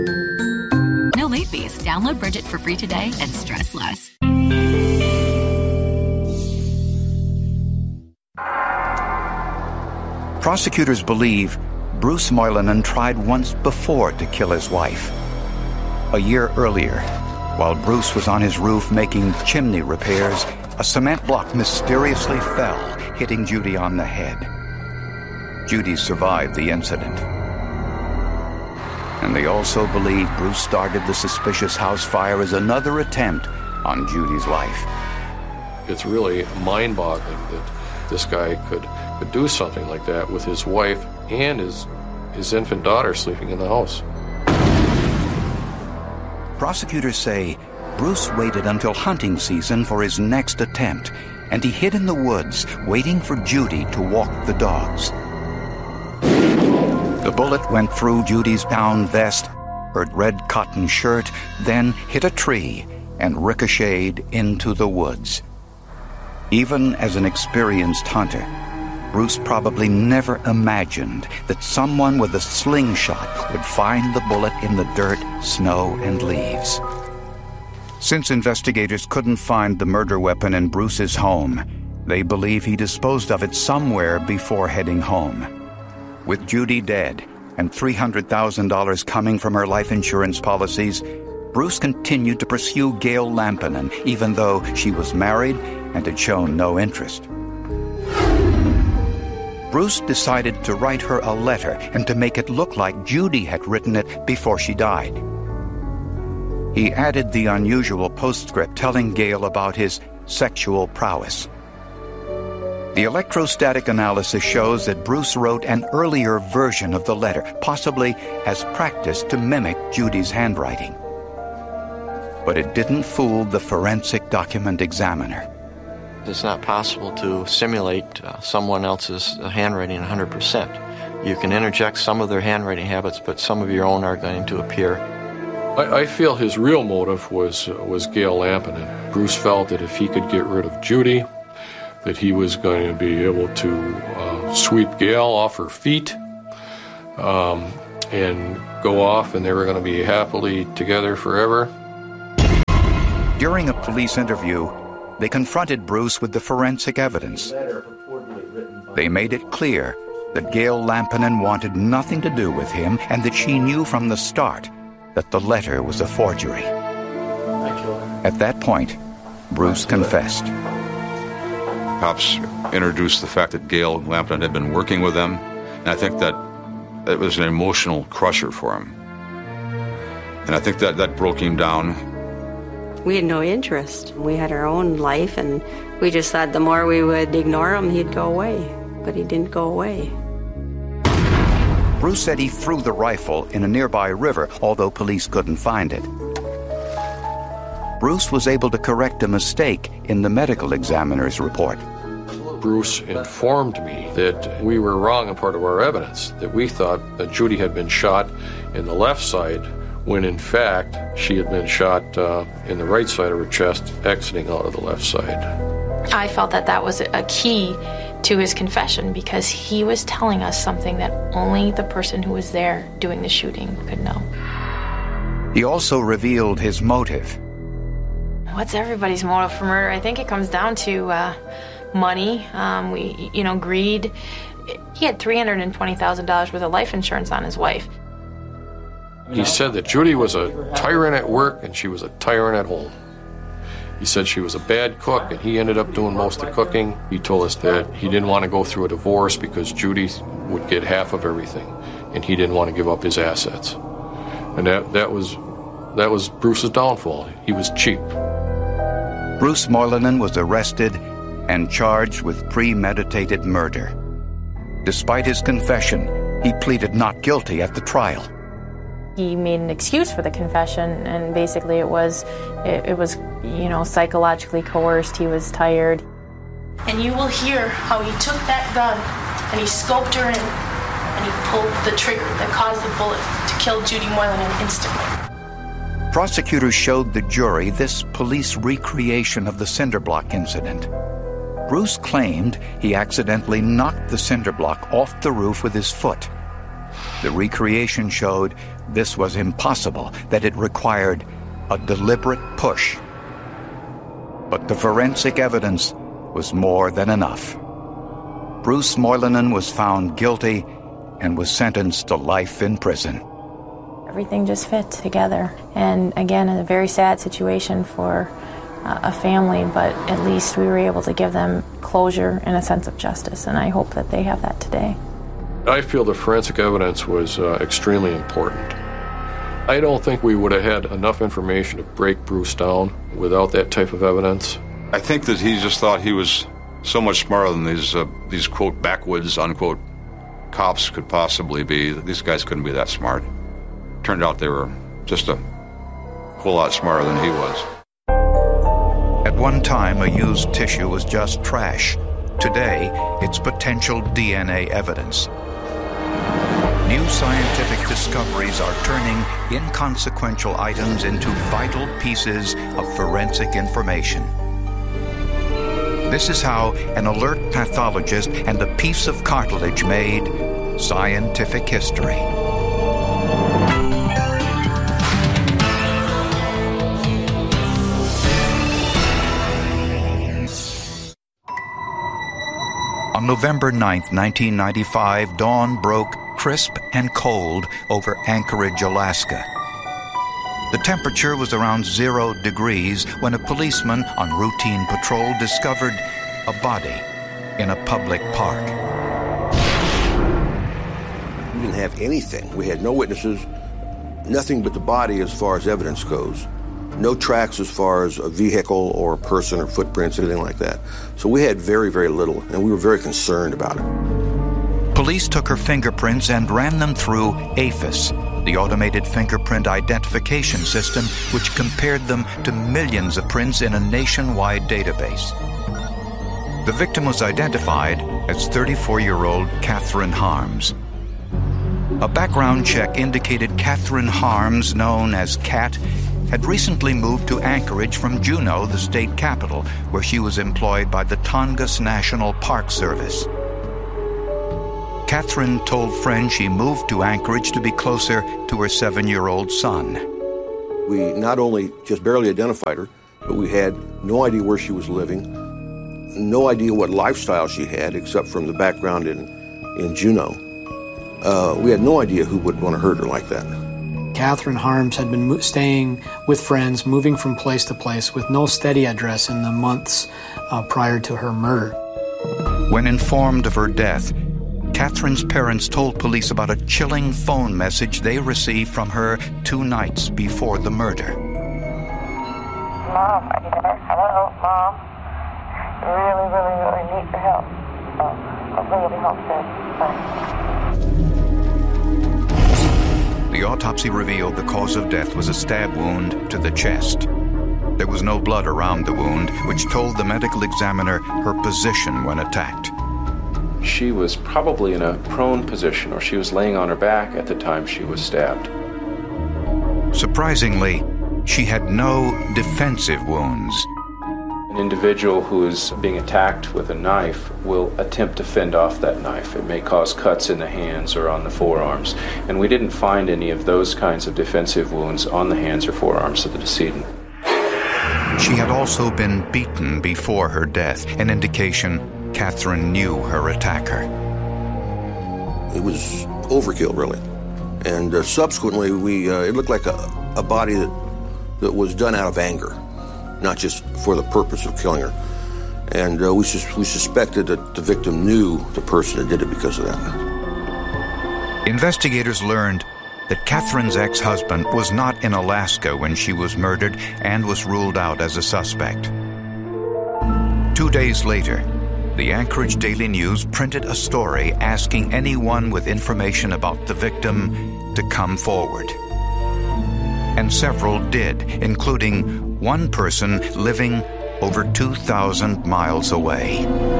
No late fees. Download Bridget for free today and stress less. Prosecutors believe Bruce Moylanen tried once before to kill his wife. A year earlier, while Bruce was on his roof making chimney repairs, a cement block mysteriously fell, hitting Judy on the head. Judy survived the incident. And they also believe Bruce started the suspicious house fire as another attempt on Judy's life. It's really mind-boggling that this guy could do something like that with his wife and his infant daughter sleeping in the house. Prosecutors say Bruce waited until hunting season for his next attempt, and he hid in the woods, waiting for Judy to walk the dogs. The bullet went through Judy's down vest, her red cotton shirt, then hit a tree and ricocheted into the woods. Even as an experienced hunter, Bruce probably never imagined that someone with a slingshot would find the bullet in the dirt, snow, and leaves. Since investigators couldn't find the murder weapon in Bruce's home, they believe he disposed of it somewhere before heading home. With Judy dead and $300,000 coming from her life insurance policies, Bruce continued to pursue Gail Lampinen, even though she was married and had shown no interest. Bruce decided to write her a letter and to make it look like Judy had written it before she died. He added the unusual postscript telling Gail about his sexual prowess. The electrostatic analysis shows that Bruce wrote an earlier version of the letter, possibly as practice to mimic Judy's handwriting. But it didn't fool the forensic document examiner. It's not possible to simulate someone else's handwriting 100%. You can interject some of their handwriting habits, but some of your own are going to appear. I feel his real motive was Gail Lampinen. Bruce felt that if he could get rid of Judy, that he was going to be able to sweep Gail off her feet and go off, and they were going to be happily together forever. During a police interview, they confronted Bruce with the forensic evidence. They made it clear that Gail Lampinen wanted nothing to do with him and that she knew from the start that the letter was a forgery. At that point, Bruce confessed. Cops introduced the fact that Gail Lampinen had been working with them, and I think that it was an emotional crusher for him. And I think that broke him down. We had no interest. We had our own life, and we just thought the more we would ignore him, he'd go away. But he didn't go away. Bruce said he threw the rifle in a nearby river, although police couldn't find it. Bruce was able to correct a mistake in the medical examiner's report. Bruce informed me that we were wrong on part of our evidence, that we thought that Judy had been shot in the left side, when in fact she had been shot in the right side of her chest, exiting out of the left side. I felt that was a key to his confession, because he was telling us something that only the person who was there doing the shooting could know. He also revealed his motive. What's everybody's motive for murder? I think it comes down to money, greed. He had $320,000 worth of life insurance on his wife. He said that Judy was a tyrant at work and she was a tyrant at home. He said she was a bad cook and he ended up doing most of the cooking. He told us that he didn't want to go through a divorce because Judy would get half of everything and he didn't want to give up his assets. And that was Bruce's downfall. He was cheap. Bruce Moylanen was arrested and charged with premeditated murder. Despite his confession, he pleaded not guilty at the trial. He made an excuse for the confession, and basically it was psychologically coerced. He was tired. And you will hear how he took that gun and he scoped her in and he pulled the trigger that caused the bullet to kill Judy Moylanen instantly. Prosecutors showed the jury this police recreation of the cinder block incident. Bruce claimed he accidentally knocked the cinder block off the roof with his foot. The recreation showed this was impossible, that it required a deliberate push. But the forensic evidence was more than enough. Bruce Moylanen was found guilty and was sentenced to life in prison. Everything just fit together. And again, a very sad situation for a family, but at least we were able to give them closure and a sense of justice, and I hope that they have that today. I feel the forensic evidence was extremely important. I don't think we would have had enough information to break Bruce down without that type of evidence. I think that he just thought he was so much smarter than these quote backwoods unquote cops could possibly be. These guys couldn't be that smart. Turned out they were just a whole lot smarter than he was. At one time, a used tissue was just trash. Today, it's potential DNA evidence. New scientific discoveries are turning inconsequential items into vital pieces of forensic information. This is how an alert pathologist and a piece of cartilage made scientific history. On November 9th, 1995, dawn broke crisp and cold over Anchorage, Alaska. The temperature was around 0 degrees when a policeman on routine patrol discovered a body in a public park. We didn't have anything. We had no witnesses, nothing but the body as far as evidence goes. No tracks as far as a vehicle or a person or footprints, anything like that. So we had very, very little, and we were very concerned about it. Police took her fingerprints and ran them through AFIS, the automated fingerprint identification system, which compared them to millions of prints in a nationwide database. The victim was identified as 34-year-old Catherine Harms. A background check indicated Catherine Harms, known as Cat, had recently moved to Anchorage from Juneau, the state capital, where she was employed by the Tongass National Park Service. Catherine told friends she moved to Anchorage to be closer to her 7-year-old son. We not only just barely identified her, but we had no idea where she was living, no idea what lifestyle she had, except from the background in Juneau. We had no idea who would want to hurt her like that. Catherine Harms had been staying with friends, moving from place to place with no steady address in the months prior to her murder. When informed of her death, Catherine's parents told police about a chilling phone message they received from her 2 nights before the murder. Mom, are you there? Hello, Mom. Really, really, really need your help. Hopefully you'll be home soon. Bye. The autopsy revealed the cause of death was a stab wound to the chest. There was no blood around the wound, which told the medical examiner her position when attacked. She was probably in a prone position, or she was laying on her back at the time she was stabbed. Surprisingly, she had no defensive wounds. An individual who is being attacked with a knife will attempt to fend off that knife. It may cause cuts in the hands or on the forearms, and we didn't find any of those kinds of defensive wounds on the hands or forearms of the decedent. She had also been beaten before her death, an indication Catherine knew her attacker. It was overkill, really. And subsequently, it looked like a body that was done out of anger, not just for the purpose of killing her. And we suspected that the victim knew the person that did it because of that. Investigators learned that Catherine's ex-husband was not in Alaska when she was murdered and was ruled out as a suspect. 2 days later, the Anchorage Daily News printed a story asking anyone with information about the victim to come forward. And several did, including one person living over 2,000 miles away.